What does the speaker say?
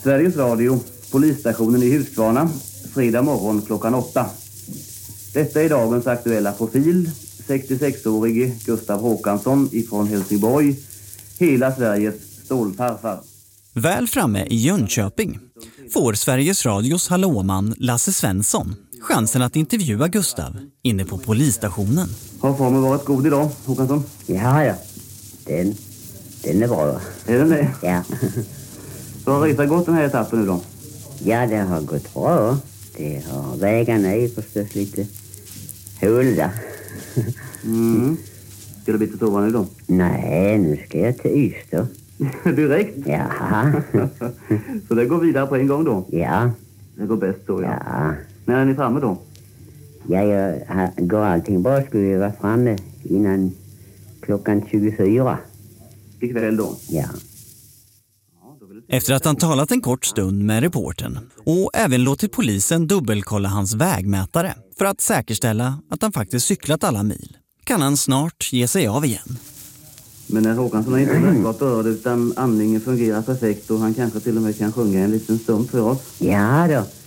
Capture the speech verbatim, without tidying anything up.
Sveriges Radio, polisstationen i Huskvarna, fredag morgon klockan åtta. Detta är dagens aktuella profil, sextiosexårige Gustav Håkansson ifrån Helsingborg, hela Sveriges stålfarfar. Väl framme i Jönköping får Sveriges Radios hallåman Lasse Svensson chansen att intervjua Gustav inne på polisstationen. Har formen varit god idag, Håkansson? Ja, ja. Den, den är bra. Är den det? Ja. Så har resan gått den här etappen nu då? Ja, det har gått bra. Det har vägarna är förstås lite hålda. Mm. Ska du bli till sova nu då? Nej, nu ska jag till Ystad. Direkt? Ja. Så det går vidare på en gång då? Ja. Det går bäst så, ja. Ja. När är ni framme då? Ja, jag ha- går allting bra skulle jag vara framme innan klockan tjugofyra. Ikväll då? Ja. Efter att han talat en kort stund med reportern och även låtit polisen dubbelkolla hans vägmätare för att säkerställa att han faktiskt cyklat alla mil, kan han snart ge sig av igen. Men när Håkansson är inte märkbart berörd utan andningen fungerar perfekt och han kanske till och med kan sjunga en liten stund för oss. Ja då.